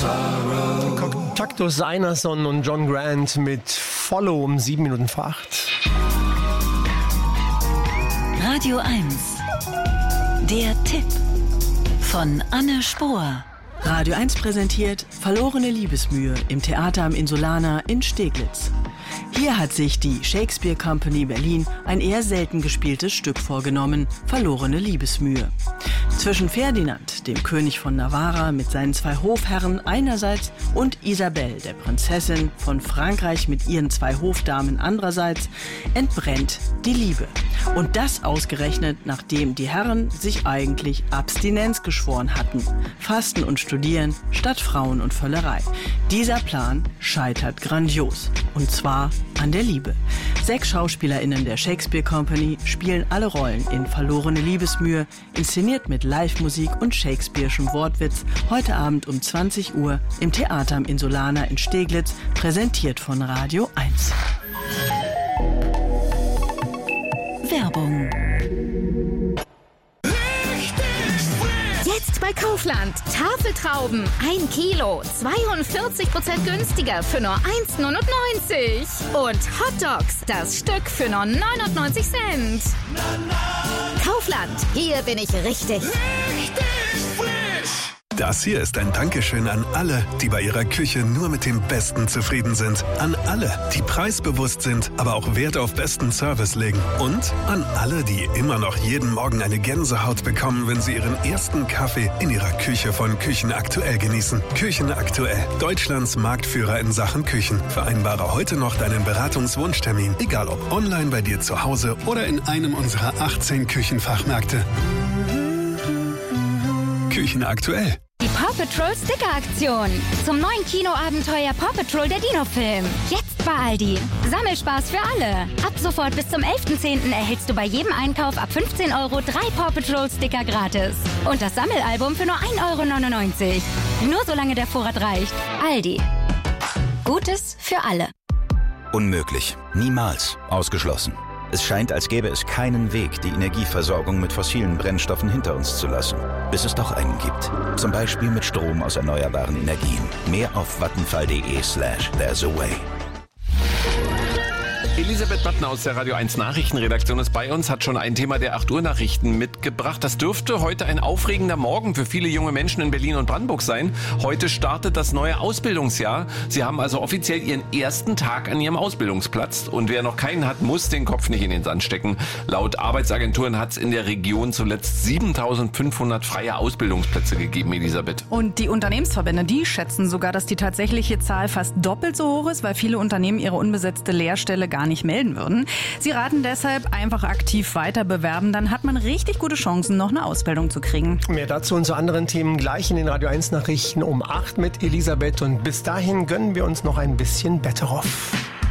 Cactus Einarsson und John Grant mit Follow um 7 Minuten vor 8. Radio 1. Der Tipp von Anne Spohr. Radio 1 präsentiert Verlorene Liebesmühe im Theater am Insulaner in Steglitz. Hier hat sich die Shakespeare Company Berlin ein eher selten gespieltes Stück vorgenommen, Verlorene Liebesmühe. Zwischen Ferdinand, dem König von Navarra mit seinen 2 Hofherren einerseits, und Isabelle, der Prinzessin von Frankreich mit ihren 2 Hofdamen andererseits, entbrennt die Liebe. Und das ausgerechnet, nachdem die Herren sich eigentlich Abstinenz geschworen hatten. Fasten und Studieren statt Frauen und Völlerei. Dieser Plan scheitert grandios. Und zwar an der Liebe. 6 SchauspielerInnen der Shakespeare Company spielen alle Rollen in Verlorene Liebesmühe, inszeniert mit Live-Musik und Shakespeare'schem Wortwitz, heute Abend um 20 Uhr im Theater am Insulaner in Steglitz, präsentiert von Radio 1. Werbung. Jetzt bei Kaufland. Tafeltrauben 1 Kilo, 42% günstiger für nur 1,99 €. Und Hotdogs, das Stück für nur 99 Cent. Kaufland, hier bin ich richtig frisch. Das hier ist ein Dankeschön an alle, die bei ihrer Küche nur mit dem Besten zufrieden sind. An alle, die preisbewusst sind, aber auch Wert auf besten Service legen. Und an alle, die immer noch jeden Morgen eine Gänsehaut bekommen, wenn sie ihren ersten Kaffee in ihrer Küche von Küchen Aktuell genießen. Küchen Aktuell, Deutschlands Marktführer in Sachen Küchen. Vereinbare heute noch deinen Beratungswunschtermin, egal ob online bei dir zu Hause oder in einem unserer 18 Küchenfachmärkte. Küchen Aktuell. Die Paw Patrol Sticker-Aktion. Zum neuen Kinoabenteuer Paw Patrol der Dino-Film. Jetzt bei Aldi. Sammelspaß für alle. Ab sofort bis zum 11.10. erhältst du bei jedem Einkauf ab 15 € 3 Paw Patrol Sticker gratis. Und das Sammelalbum für nur 1,99 €. Nur solange der Vorrat reicht. Aldi. Gutes für alle. Unmöglich. Niemals. Ausgeschlossen. Es scheint, als gäbe es keinen Weg, die Energieversorgung mit fossilen Brennstoffen hinter uns zu lassen. Bis es doch einen gibt. Zum Beispiel mit Strom aus erneuerbaren Energien. Mehr auf vattenfall.de/there's a way. Elisabeth Battner aus der Radio 1 Nachrichtenredaktion ist bei uns, hat schon ein Thema der 8 Uhr Nachrichten mitgebracht. Das dürfte heute ein aufregender Morgen für viele junge Menschen in Berlin und Brandenburg sein. Heute startet das neue Ausbildungsjahr. Sie haben also offiziell Ihren ersten Tag an Ihrem Ausbildungsplatz. Und wer noch keinen hat, muss den Kopf nicht in den Sand stecken. Laut Arbeitsagenturen hat es in der Region zuletzt 7.500 freie Ausbildungsplätze gegeben, Elisabeth. Und die Unternehmensverbände, die schätzen sogar, dass die tatsächliche Zahl fast doppelt so hoch ist, weil viele Unternehmen ihre unbesetzte Lehrstelle gar nicht melden würden. Sie raten deshalb, einfach aktiv weiter bewerben, dann hat man richtig gute Chancen, noch eine Ausbildung zu kriegen. Mehr dazu und zu anderen Themen gleich in den Radio 1 Nachrichten um 8 mit Elisabeth. Und bis dahin gönnen wir uns noch ein bisschen Better Off.